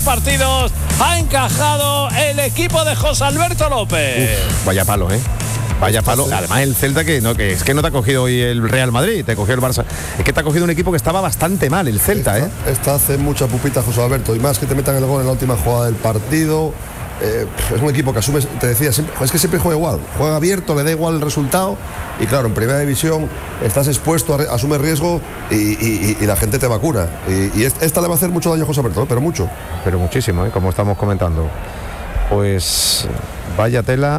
partidos ha encajado el equipo de José Alberto López. Vaya palo, Vaya palo. Además, el Celta que es que no te ha cogido hoy el Real Madrid, te cogió el Barça. Es que te ha cogido un equipo que estaba bastante mal, el Celta, Esta hace mucha pupita José Alberto, y más que te metan el gol en la última jugada del partido. Es un equipo que asume, te decía, es que siempre juega igual, juega abierto, le da igual el resultado, y claro, en primera división estás expuesto, asumes riesgo y la gente te vacuna. Y esta le va a hacer mucho daño a José Alberto, pero mucho. Pero muchísimo, como estamos comentando. Pues vaya tela.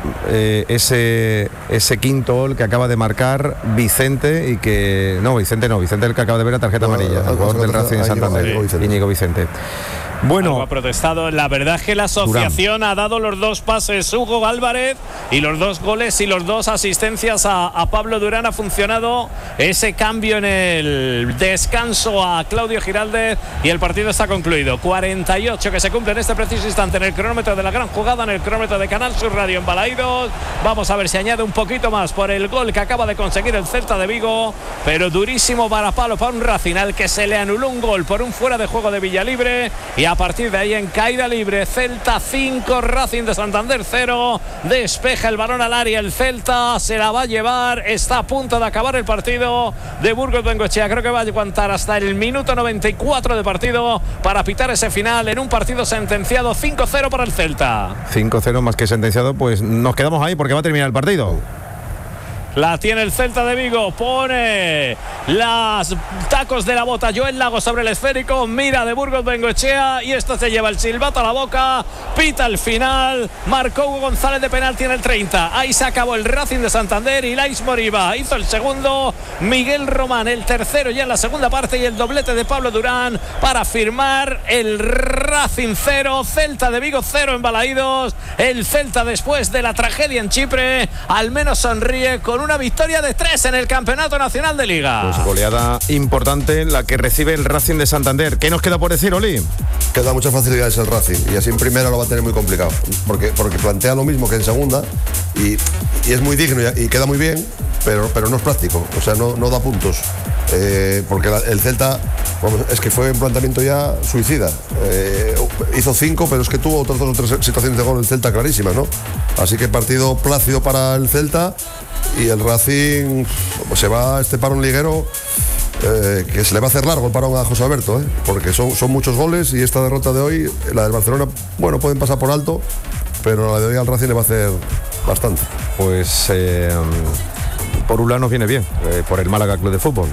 Ese quinto gol que acaba de marcar Vicente, Vicente el que acaba de ver la tarjeta amarilla, el jugador del Racing de Santander, Íñigo Vicente. Bueno, ha protestado. La verdad es que la asociación ha dado los dos pases Hugo Álvarez y los dos goles y los dos asistencias a Pablo Durán. Ha funcionado ese cambio en el descanso a Claudio Giraldez y el partido está concluido. 48 que se cumple en este preciso instante en el cronómetro de la gran jugada, en el cronómetro de Canal Sur Radio en Balaídos. Vamos a ver si añade un poquito más por el gol que acaba de conseguir el Celta de Vigo, pero durísimo varapalo para un Racing al que se le anuló un gol por un fuera de juego de Villalibre, y a partir de ahí en caída libre, Celta 5, Racing de Santander 0. Despeja el balón al área el Celta, se la va a llevar, está a punto de acabar el partido de Burgos Bengoechea. Creo que va a aguantar hasta el minuto 94 de partido para pitar ese final en un partido sentenciado 5-0 para el Celta. 5-0 más que sentenciado, pues nos quedamos ahí porque va a terminar el partido. La tiene el Celta de Vigo, pone las tacos de la bota Joel Lago sobre el esférico, mira de Burgos Bengoechea y esto se lleva el silbato a la boca, pita el final, marcó Hugo González de penalti en el 30, ahí se acabó el Racing de Santander y Lais Moriba hizo el segundo, Miguel Román el tercero ya en la segunda parte y el doblete de Pablo Durán para firmar el Racing 0, Celta de Vigo 0 en Balaídos. El Celta, después de la tragedia en Chipre, al menos sonríe con una victoria de 3 en el Campeonato Nacional de Liga. Pues goleada importante la que recibe el Racing de Santander. ¿Qué nos queda por decir, Oli? Queda muchas facilidades el Racing y así en primera lo va a tener muy complicado porque plantea lo mismo que en segunda y es muy digno y queda muy bien, pero no es práctico, o sea, no da puntos. Porque el Celta, es que fue un planteamiento ya suicida. Hizo 5, pero es que tuvo otras 2 o 3 situaciones de gol el Celta clarísimas, ¿no? Así que partido plácido para el Celta y el Racing se va a este parón liguero. Que se le va a hacer largo el parón a José Alberto, porque son muchos goles y esta derrota de hoy, la del Barcelona, bueno, pueden pasar por alto, pero la de hoy al Racing le va a hacer bastante. Pues por un lado nos viene bien, por el Málaga Club de Fútbol,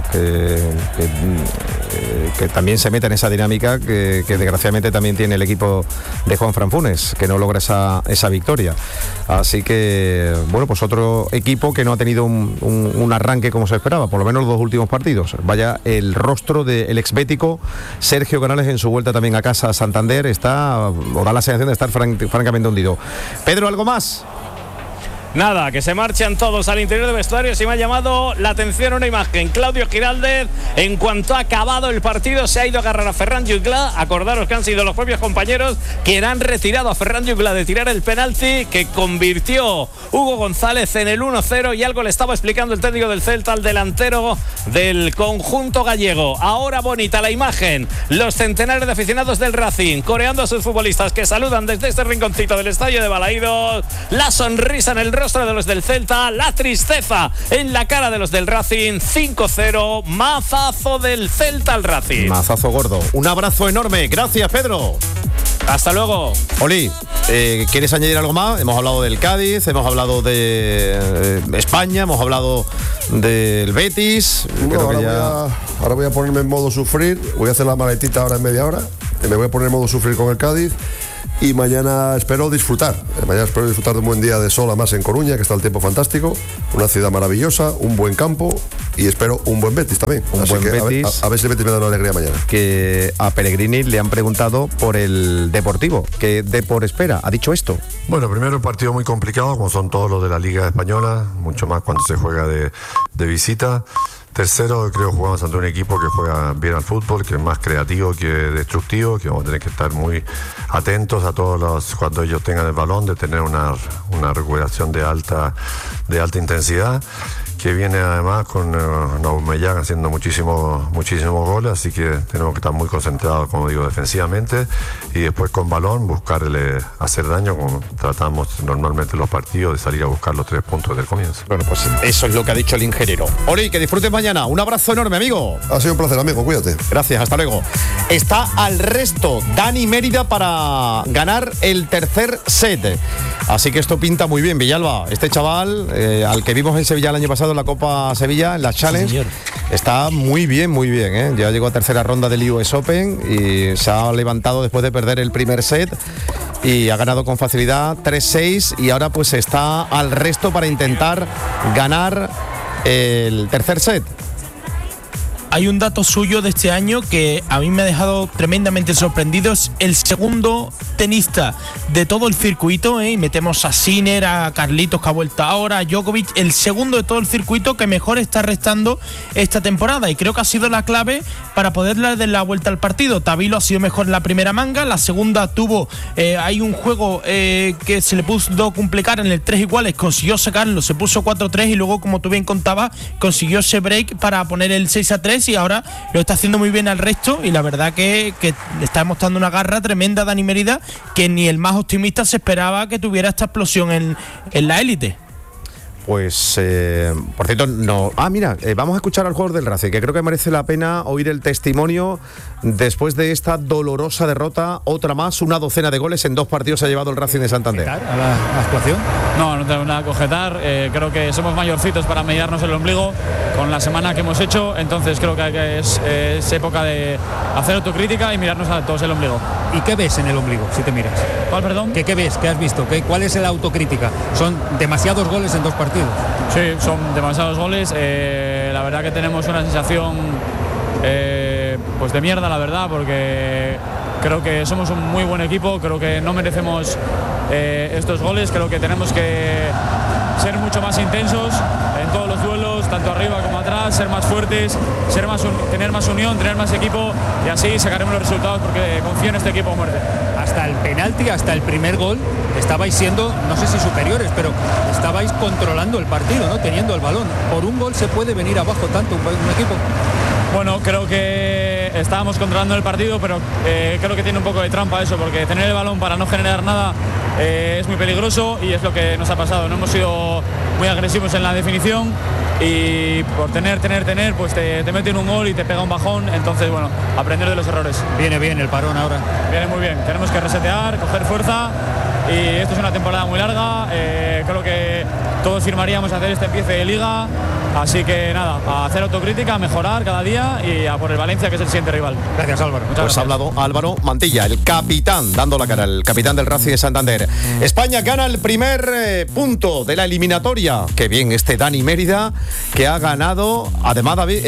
que también se mete en esa dinámica que desgraciadamente también tiene el equipo de Juanfran Funes, que no logra esa victoria. Así que, bueno, pues otro equipo que no ha tenido un arranque como se esperaba, por lo menos los 2 últimos partidos. Vaya el rostro del exbético Sergio Canales en su vuelta también a casa a Santander, da la sensación de estar francamente hundido. Pedro, ¿algo más? Nada, que se marchan todos al interior del vestuario. Se me ha llamado la atención una imagen. Claudio Giraldez, en cuanto ha acabado el partido, se ha ido a agarrar a Ferran Jutgla. Acordaros que han sido los propios compañeros que han retirado a Ferran Jutgla de tirar el penalti que convirtió Hugo González en el 1-0, y algo le estaba explicando el técnico del Celta al delantero del conjunto gallego. Ahora bonita la imagen, los centenares de aficionados del Racing coreando a sus futbolistas que saludan desde este rinconcito del estadio de Balaídos, la sonrisa en el rostro de los del Celta, la tristeza en la cara de los del Racing. 5-0, mazazo del Celta al Racing. Mazazo gordo. Un abrazo enorme. Gracias, Pedro. Hasta luego. Oli, ¿quieres añadir algo más? Hemos hablado del Cádiz, hemos hablado de España, hemos hablado del Betis. Ahora voy a ponerme en modo sufrir. Voy a hacer la maletita ahora en media hora. Me voy a poner en modo sufrir con el Cádiz. Y mañana espero disfrutar de un buen día de sol, además en Coruña, que está el tiempo fantástico, una ciudad maravillosa, un buen campo y espero un buen Betis también. Así que Betis, a ver si el Betis me da una alegría mañana. Que a Pellegrini le han preguntado por el Deportivo, ¿qué Depor espera? ¿Ha dicho esto? Bueno, primero un partido muy complicado, como son todos los de la Liga Española, mucho más cuando se juega de visita. Tercero, creo que jugamos ante un equipo que juega bien al fútbol, que es más creativo que destructivo, que vamos a tener que estar muy atentos a cuando ellos tengan el balón, de tener una recuperación de alta intensidad. que viene además con Aubameyang haciendo muchísimos goles, así que tenemos que estar muy concentrados, como digo, defensivamente, y después con balón buscarle hacer daño, como tratamos normalmente en los partidos, de salir a buscar los 3 puntos del comienzo. Bueno, pues eso es lo que ha dicho el ingeniero. Oli, que disfrutes mañana. Un abrazo enorme, amigo. Ha sido un placer, amigo, cuídate. Gracias, hasta luego. Está al resto Dani Mérida para ganar el tercer set. Así que esto pinta muy bien, Villalba. Este chaval, al que vimos en Sevilla el año pasado en la Copa Sevilla, en la Challenge, está muy bien, ¿eh? Ya llegó a tercera ronda del US Open y se ha levantado después de perder el primer set y ha ganado con facilidad 3-6 y ahora pues está al resto para intentar ganar el tercer set. Hay un dato suyo de este año que a mí me ha dejado tremendamente sorprendido. Es el segundo tenista de todo el circuito, y metemos a Sinner, a Carlitos, que ha vuelto ahora, a Djokovic, el segundo de todo el circuito que mejor está restando esta temporada, y creo que ha sido la clave para poderle dar la vuelta al partido. Tabilo ha sido mejor en la primera manga, la segunda tuvo hay un juego que se le pudo complicar en el 3 iguales, consiguió sacarlo, se puso 4-3 y luego, como tú bien contabas, consiguió ese break para poner el 6-3 y ahora lo está haciendo muy bien al resto, y la verdad que está mostrando una garra tremenda Dani Mérida, que ni el más optimista se esperaba que tuviera esta explosión en la élite. Pues, por cierto, no. Mira, vamos a escuchar al jugador del Racing, que creo que merece la pena oír el testimonio después de esta dolorosa derrota, otra más, una docena de goles en 2 partidos ha llevado el Racing de Santander. ¿A la actuación? No tengo nada que objetar. Creo que somos mayorcitos para mirarnos el ombligo con la semana que hemos hecho, entonces creo que es época de hacer autocrítica y mirarnos a todos el ombligo. ¿Y qué ves en el ombligo, si te miras? ¿Cuál, perdón? ¿Qué ves? ¿Qué has visto? ¿Cuál es la autocrítica? Son demasiados goles en 2 partidos. Sí, son demasiados goles. La verdad que tenemos una sensación pues de mierda, la verdad, porque creo que somos un muy buen equipo, creo que no merecemos estos goles, creo que tenemos que ser mucho más intensos en todos los duelos, tanto arriba como atrás, ser más fuertes, tener más unión, tener más equipo, y así sacaremos los resultados, porque confío en este equipo a muerte. Hasta el penalti, hasta el primer gol, estabais siendo, no sé si superiores, pero estabais controlando el partido, ¿no? Teniendo el balón. Por un gol se puede venir abajo tanto un equipo. Bueno, creo que estábamos controlando el partido, pero creo que tiene un poco de trampa eso, porque tener el balón para no generar nada es muy peligroso, y es lo que nos ha pasado. No hemos sido muy agresivos en la definición, y por tener, pues te meten un gol y te pega un bajón. Entonces, bueno, aprender de los errores. Viene bien el parón ahora. Viene muy bien. Tenemos que resetear, coger fuerza, y esto es una temporada muy larga. Creo que todos firmaríamos a hacer este empiece de liga. Así que nada, a hacer autocrítica, a mejorar cada día y a por el Valencia, que es el siguiente rival. Gracias, Álvaro. Pues ha hablado Álvaro Mantilla, el capitán, dando la cara, el capitán del Racing de Santander. España gana el primer punto de la eliminatoria. Qué bien este Dani Mérida, que ha ganado. Además, David,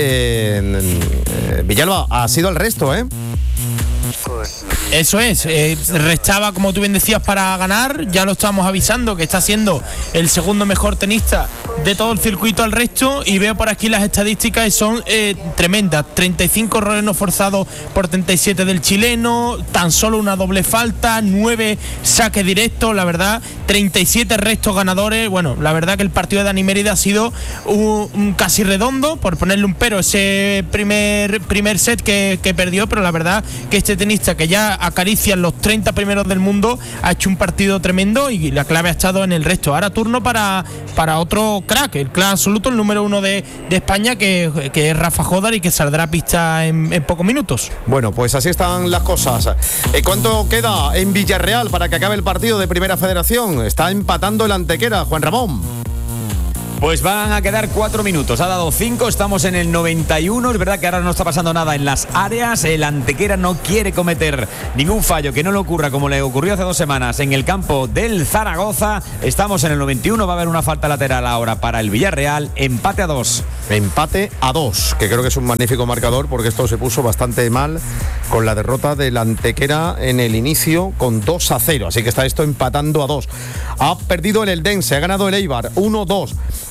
Villalba, ha sido el resto, ¿eh? Eso es, restaba, como tú bien decías, para ganar. Ya lo estábamos avisando, que está siendo el segundo mejor tenista de todo el circuito al resto, y veo por aquí las estadísticas y son tremendas. 35 errores no forzados por 37 del chileno, tan solo una doble falta, 9 saques directos, la verdad, 37 restos ganadores. Bueno, la verdad que el partido de Dani Mérida ha sido un casi redondo, por ponerle un pero ese primer set que perdió, pero la verdad que este tenista, que ya acaricia los 30 primeros del mundo, ha hecho un partido tremendo, y la clave ha estado en el resto. Ahora turno para otro crack, el crack absoluto, el número 1 de España, que es Rafa Jodar, y que saldrá a pista en pocos minutos. Bueno, pues así están las cosas. ¿Cuánto queda en Villarreal para que acabe el partido de Primera Federación? Está empatando el Antequera, Juan Ramón. Pues van a quedar 4 minutos, ha dado 5, estamos en el 91, es verdad que ahora no está pasando nada en las áreas, el Antequera no quiere cometer ningún fallo que no le ocurra como le ocurrió hace 2 semanas en el campo del Zaragoza. Estamos en el 91, va a haber una falta lateral ahora para el Villarreal, empate a 2. Empate a 2, que creo que es un magnífico marcador, porque esto se puso bastante mal con la derrota del Antequera en el inicio con 2-0, así que está esto empatando a 2. Ha perdido el Eldense, ha ganado el Eibar 1-2.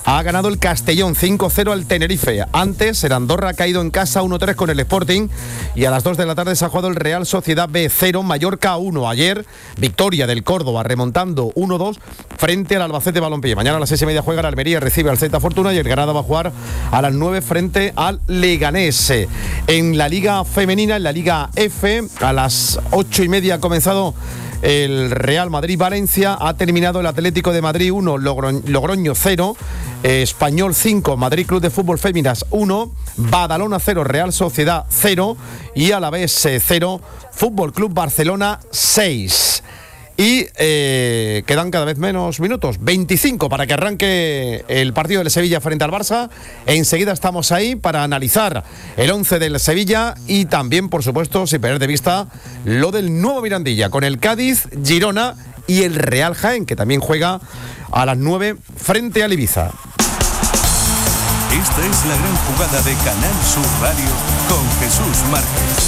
ha ganado el Castellón 5-0 al Tenerife. Antes el Andorra ha caído en casa 1-3 con el Sporting y a las 2 de la tarde se ha jugado el Real Sociedad B 0, Mallorca 1. Ayer victoria del Córdoba remontando 1-2 frente al Albacete Balompié. Mañana a las 6:30 juega el Almería, recibe al Celta Fortuna y el Granada va a jugar a las 9 frente al Leganés. En la Liga Femenina, en la Liga F, a las 8:30 ha comenzado el Real Madrid-Valencia, ha terminado el Atlético de Madrid 1, Logroño 0, Español 5, Madrid Club de Fútbol Féminas 1, Badalona 0, Real Sociedad 0 y Alavés 0, Fútbol Club Barcelona 6. Y quedan cada vez menos minutos, 25 para que arranque el partido del Sevilla frente al Barça. Enseguida estamos ahí para analizar el 11 del Sevilla y también, por supuesto, sin perder de vista lo del nuevo Mirandilla con el Cádiz, Girona y el Real Jaén, que también juega a las 9 frente al Ibiza. Esta es la gran jugada de Canal Sur Radio con Jesús Márquez.